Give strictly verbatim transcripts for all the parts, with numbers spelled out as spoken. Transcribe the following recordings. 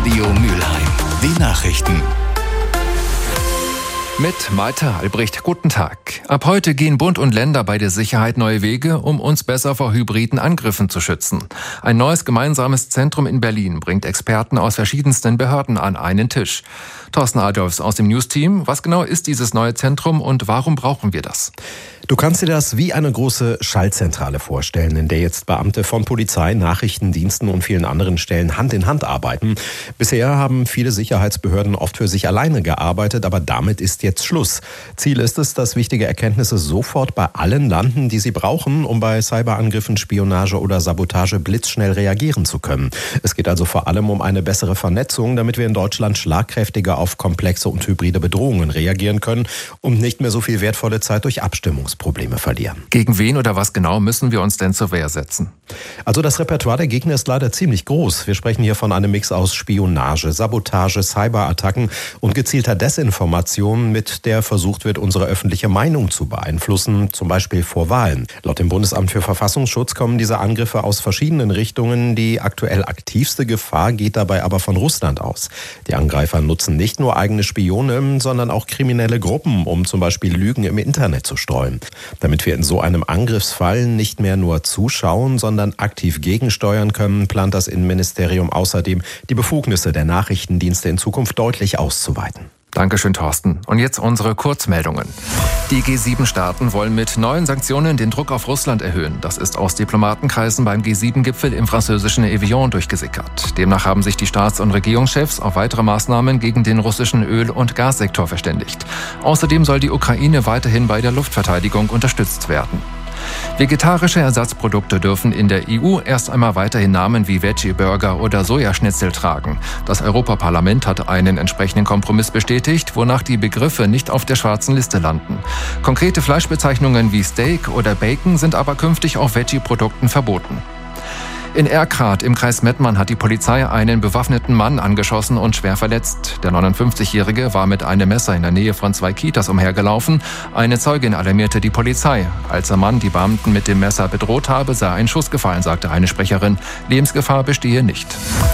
Radio Mülheim. Die Nachrichten. Mit Malte Albrecht, guten Tag. Ab heute gehen Bund und Länder bei der Sicherheit neue Wege, um uns besser vor hybriden Angriffen zu schützen. Ein neues gemeinsames Zentrum in Berlin bringt Experten aus verschiedensten Behörden an einen Tisch. Thorsten Adolfs aus dem News-Team. Was genau ist dieses neue Zentrum und warum brauchen wir das? Du kannst dir das wie eine große Schaltzentrale vorstellen, in der jetzt Beamte von Polizei, Nachrichtendiensten und vielen anderen Stellen Hand in Hand arbeiten. Bisher haben viele Sicherheitsbehörden oft für sich alleine gearbeitet, aber damit ist jetzt Schluss. Ziel ist es, dass wichtige Erkenntnisse sofort bei allen landen, die sie brauchen, um bei Cyberangriffen, Spionage oder Sabotage blitzschnell reagieren zu können. Es geht also vor allem um eine bessere Vernetzung, damit wir in Deutschland schlagkräftiger auf komplexe und hybride Bedrohungen reagieren können und nicht mehr so viel wertvolle Zeit durch Abstimmungs Probleme verlieren. Gegen wen oder was genau müssen wir uns denn zur Wehr setzen? Also das Repertoire der Gegner ist leider ziemlich groß. Wir sprechen hier von einem Mix aus Spionage, Sabotage, Cyberattacken und gezielter Desinformation, mit der versucht wird, unsere öffentliche Meinung zu beeinflussen, zum Beispiel vor Wahlen. Laut dem Bundesamt für Verfassungsschutz kommen diese Angriffe aus verschiedenen Richtungen. Die aktuell aktivste Gefahr geht dabei aber von Russland aus. Die Angreifer nutzen nicht nur eigene Spione, sondern auch kriminelle Gruppen, um zum Beispiel Lügen im Internet zu streuen. Damit wir in so einem Angriffsfall nicht mehr nur zuschauen, sondern aktiv gegensteuern können, plant das Innenministerium außerdem, die Befugnisse der Nachrichtendienste in Zukunft deutlich auszuweiten. Dankeschön, Thorsten. Und jetzt unsere Kurzmeldungen. Die G sieben Staaten wollen mit neuen Sanktionen den Druck auf Russland erhöhen. Das ist aus Diplomatenkreisen beim G sieben Gipfel im französischen Evian durchgesickert. Demnach haben sich die Staats- und Regierungschefs auf weitere Maßnahmen gegen den russischen Öl- und Gassektor verständigt. Außerdem soll die Ukraine weiterhin bei der Luftverteidigung unterstützt werden. Vegetarische Ersatzprodukte dürfen in der E U erst einmal weiterhin Namen wie Veggie-Burger oder Sojaschnitzel tragen. Das Europaparlament hat einen entsprechenden Kompromiss bestätigt, wonach die Begriffe nicht auf der schwarzen Liste landen. Konkrete Fleischbezeichnungen wie Steak oder Bacon sind aber künftig auf Veggie-Produkten verboten. In Erkrath im Kreis Mettmann hat die Polizei einen bewaffneten Mann angeschossen und schwer verletzt. Der neunundfünfzigjährige war mit einem Messer in der Nähe von zwei Kitas umhergelaufen. Eine Zeugin alarmierte die Polizei. Als der Mann die Beamten mit dem Messer bedroht habe, sei ein Schuss gefallen, sagte eine Sprecherin. Lebensgefahr bestehe nicht.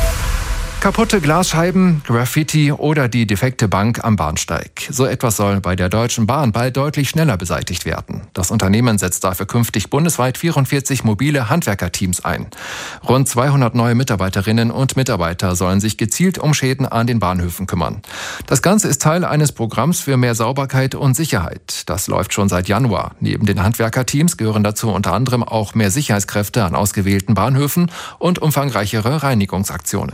Kaputte Glasscheiben, Graffiti oder die defekte Bank am Bahnsteig. So etwas soll bei der Deutschen Bahn bald deutlich schneller beseitigt werden. Das Unternehmen setzt dafür künftig bundesweit vierundvierzig mobile Handwerkerteams ein. Rund zweihundert neue Mitarbeiterinnen und Mitarbeiter sollen sich gezielt um Schäden an den Bahnhöfen kümmern. Das Ganze ist Teil eines Programms für mehr Sauberkeit und Sicherheit. Das läuft schon seit Januar. Neben den Handwerkerteams gehören dazu unter anderem auch mehr Sicherheitskräfte an ausgewählten Bahnhöfen und umfangreichere Reinigungsaktionen.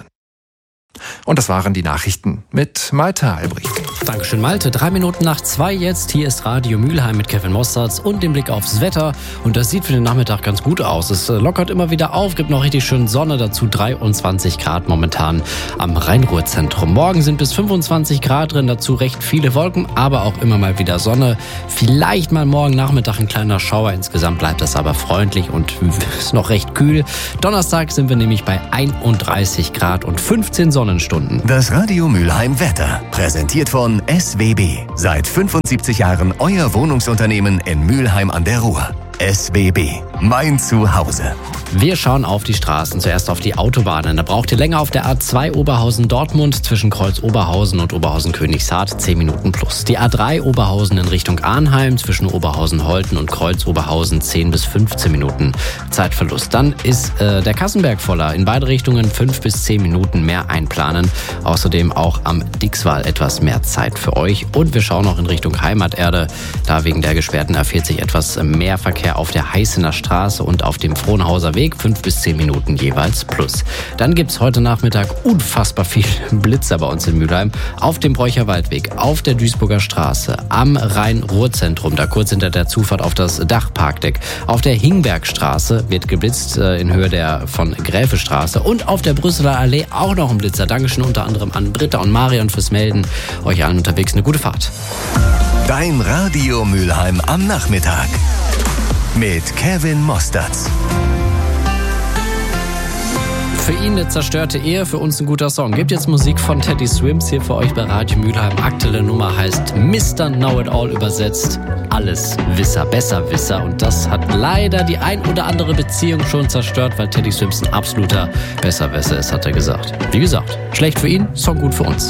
Und das waren die Nachrichten mit Malte Albrecht. Dankeschön, Malte. Drei Minuten nach zwei jetzt. Hier ist Radio Mülheim mit Kevin Mostards und dem Blick aufs Wetter. Und das sieht für den Nachmittag ganz gut aus. Es lockert immer wieder auf, gibt noch richtig schön Sonne. Dazu dreiundzwanzig Grad momentan am Rhein-Ruhr-Zentrum. Morgen sind bis fünfundzwanzig Grad drin, dazu recht viele Wolken, aber auch immer mal wieder Sonne. Vielleicht mal morgen Nachmittag ein kleiner Schauer. Insgesamt bleibt das aber freundlich und ist noch recht kühl. Donnerstag sind wir nämlich bei einunddreißig Grad und fünfzehn Sonnenstunden. Das Radio Mülheim Wetter, präsentiert von S W B. Seit fünfundsiebzig Jahren euer Wohnungsunternehmen in Mülheim an der Ruhr. S W B, mein Zuhause. Wir schauen auf die Straßen, zuerst auf die Autobahnen. Da braucht ihr länger auf der A zwei Oberhausen-Dortmund zwischen Kreuz Oberhausen und Oberhausen-Königshardt zehn Minuten plus. Die A drei Oberhausen in Richtung Arnheim zwischen Oberhausen-Holten und Kreuz Oberhausen zehn bis fünfzehn Minuten Zeitverlust. Dann ist äh, der Kassenberg voller. In beide Richtungen fünf bis zehn Minuten mehr einplanen. Außerdem auch am Dixwall etwas mehr Zeit für euch. Und wir schauen noch in Richtung Heimaterde. Da wegen der gesperrten A vierzig etwas mehr Verkehr auf der Heißener Straße und auf dem Frohnhauser Weg, fünf bis zehn Minuten jeweils plus. Dann gibt es heute Nachmittag unfassbar viel Blitzer bei uns in Mülheim. Auf dem Bräucherwaldweg, auf der Duisburger Straße, am Rhein-Ruhr-Zentrum, da kurz hinter der Zufahrt auf das Dachparkdeck. Auf der Hingbergstraße wird geblitzt äh, in Höhe der von Gräfestraße. Und auf der Brüsseler Allee auch noch ein Blitzer. Dankeschön unter anderem an Britta und Marion fürs Melden. Euch allen unterwegs eine gute Fahrt. Dein Radio Mülheim am Nachmittag mit Kevin Mostards. Für ihn eine zerstörte Ehe, für uns ein guter Song. Gibt jetzt Musik von Teddy Swims hier für euch bei Radio Mülheim. Aktuelle Nummer heißt Mister Know-It-All, übersetzt alles Wisser, Besserwisser. Und das hat leider die ein oder andere Beziehung schon zerstört, weil Teddy Swims ein absoluter Besserwisser ist, hat er gesagt. Wie gesagt, schlecht für ihn, Song gut für uns.